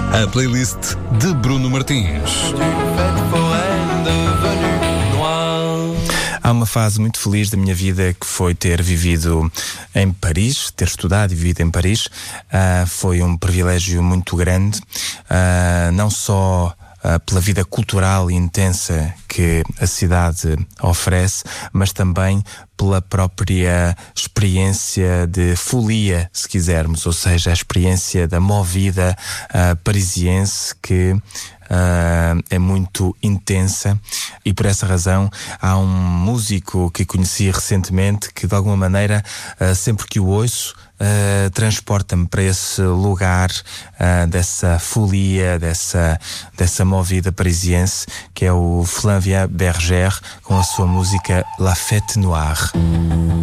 A playlist de Bruno Martins. Há uma fase muito feliz da minha vida que foi ter vivido em Paris, ter estudado e vivido em Paris. Foi um privilégio muito grande, não só pela vida cultural e intensa que a cidade oferece, mas também pela própria experiência de folia, se quisermos, ou seja, a experiência da movida parisiense que é muito intensa, e por essa razão há um músico que conheci recentemente que de alguma maneira, sempre que o ouço, transporta-me para esse lugar dessa folia, dessa movida parisiense, que é o Flavien Berger, com a sua música La Fête Noire.